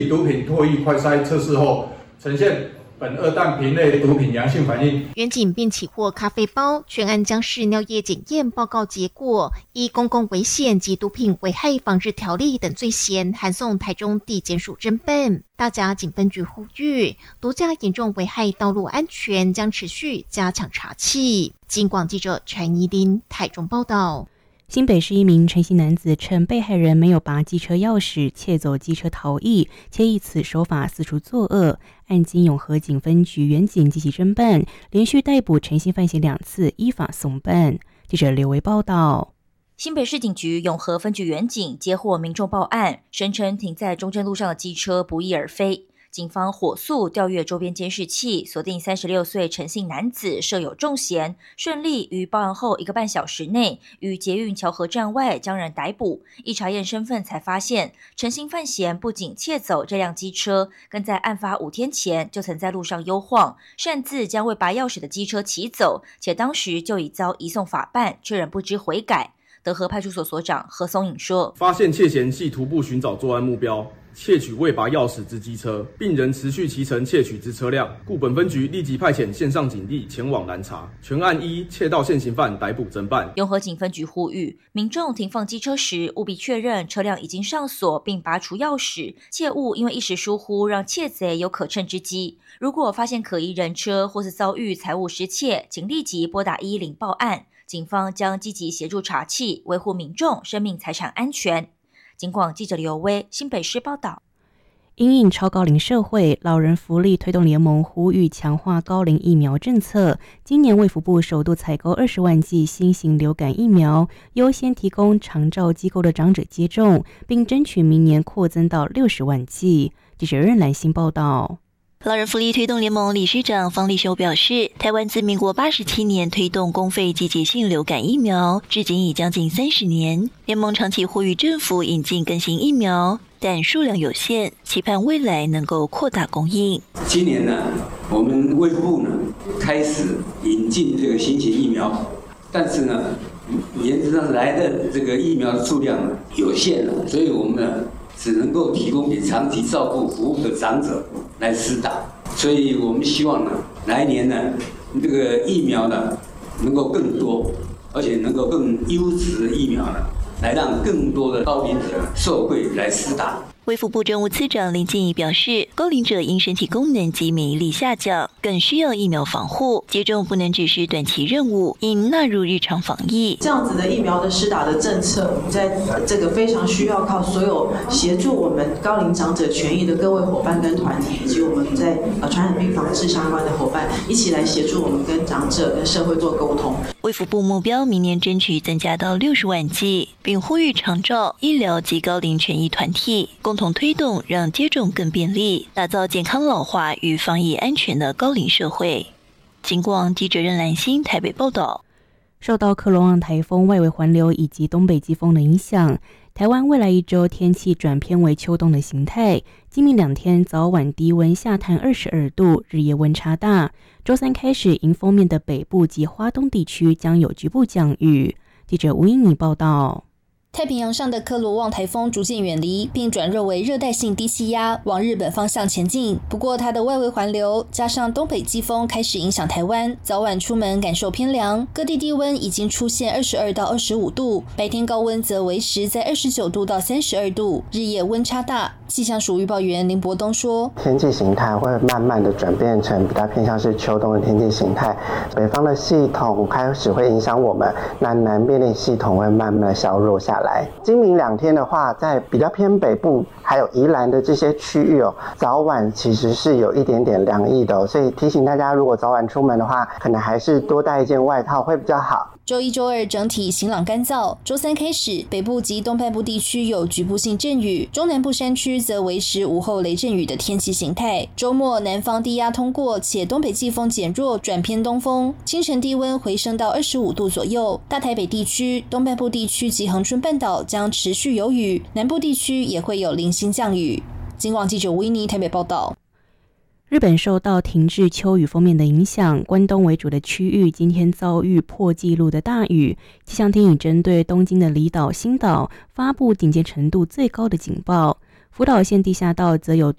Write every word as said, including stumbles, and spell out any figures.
毒品唾液快筛测试后呈现苯二氮平类毒品阳性反应。 远景并起获咖啡包，全案将视尿液检验报告结果，依公共危险及毒品危害防治条例等罪嫌，函送台中地检署侦办。大甲警分局呼吁，毒驾严重危害道路安全，将持续加强查缉。警广记者陈怡琳台中报道。 新北市一名陈姓男子趁被害人没有拔机车钥匙，窃走机车逃逸，且以此手法四处作恶。案经永和警分局员警积极侦办，连续逮捕陈姓犯嫌两次，依法送办。记者刘维报道。 新北市警局永和分局员警接获民众报案，声称停在中正路上的机车不翼而飞。警方火速调阅周边监视器，锁定三十六岁陈姓男子设有重嫌，顺利于报案后一个半小时内，于捷运桥河站外将人逮捕。一查验身份，才发现陈姓犯嫌不仅窃走这辆机车，更在案发五天前就曾在路上悠晃，擅自将未拔钥匙的机车骑走，且当时就已遭移送法办，却仍不知悔改。德和派出所所长何松颖说：“ 发现窃嫌系徒步寻找作案目标。”窃取未拔钥匙之机车，并仍持续骑乘窃取之车辆，故本分局立即派遣线上警力前往拦查，全案依窃盗现行犯逮捕侦办。 永和警分局呼吁民众停放机车时，务必确认车辆已经上锁并拔除钥匙，切勿因为一时疏忽让窃贼有可乘之机。如果发现可疑人车或是遭遇财物失窃，请立即拨打一一零报案，警方将积极协助查缉，维护民众生命财产安全。警广记者刘威新北市报道。 因应超高龄社会，老人福利推动联盟呼吁强化高龄疫苗政策。今年卫福部首度采购二十万剂新型流感疫苗，优先提供长照机构的长者接种，并争取明年扩增到六十万剂。记者任兰新报道。 老人福利推动联盟理事长方立修表示，台湾自民国八十七年推动公费季节性流感疫苗，至今已将近三十年。联盟长期呼吁政府引进更新疫苗，但数量有限，期盼未来能够扩大供应。 今年呢，我们卫福部呢开始引进这个新型疫苗，但是呢，原则上来的这个疫苗的数量有限了，所以我们呢只能够提供给长期照顾服务的长者来施打，所以我们希望呢，来年呢，这个疫苗呢能够更多，而且能够更优质的疫苗呢，来让更多的高龄者受惠来施打。 卫福部政务次长林建义表示，高龄者因身体功能及免疫力下降，更需要疫苗防护，接种不能只是短期任务，应纳入日常防疫。 这样子的疫苗的施打的政策，我们在这个非常需要靠所有协助我们高龄长者权益的各位伙伴跟团体，以及我们在呃传染病防治相关的伙伴，一起来协助我们跟长者跟社会做沟通。 卫福部目标明年争取增加到六十万剂，并呼吁长照、医疗及高龄权益团体共同推动，让接种更便利，打造健康老化与防疫安全的高龄社会。警广记者任兰心台北报道。 受到克罗旺台风外围环流以及东北季风的影响，台湾未来一周天气转偏为秋冬的形态。今明两天早晚低温下探二十二度，日夜温差大。周三开始，迎风面的北部及花东地区将有局部降雨。记者吴英妮报道。 太平洋上的科罗旺台风逐渐远离，并转弱为热带性低气压，往日本方向前进。不过，它的外围环流加上东北季风开始影响台湾，早晚出门感受偏凉，各地低温已经出现二十二到二十五度，白天高温则维持在二十九度到三十二度，日夜温差大。气象署预报员林伯东说， 天气形态会慢慢的转变成比较偏向是秋冬的天气形态，北方的系统开始会影响我们，那南边的系统会慢慢的削弱下来。今明两天的话，在比较偏北部还有宜兰的这些区域哦，早晚其实是有一点点凉意的哦，所以提醒大家，如果早晚出门的话，可能还是多带一件外套会比较好。 周一、周二整体晴朗干燥，周三开始，北部及东半部地区有局部性阵雨，中南部山区则维持午后雷阵雨的天气形态。周末南方低压通过，且东北季风减弱转偏东风，清晨低温回升到二十五度左右。大台北地区、东半部地区及恒春半岛将持续有雨，南部地区也会有零星降雨。警广记者维尼台北报道。 日本受到停滞秋雨锋面的影响，关东为主的区域今天遭遇破纪录的大雨。气象厅已针对东京的离岛、新岛发布警戒程度最高的警报，福岛县地下道则有